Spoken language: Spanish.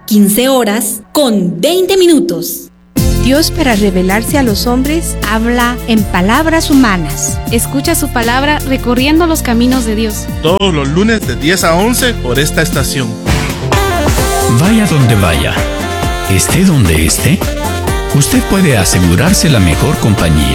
15 horas con 20 minutos. Dios, para revelarse a los hombres, habla en palabras humanas. Escucha su palabra recorriendo los caminos de Dios. Todos los lunes de 10 a 11 por esta estación. Vaya donde vaya, esté donde esté, usted puede asegurarse la mejor compañía.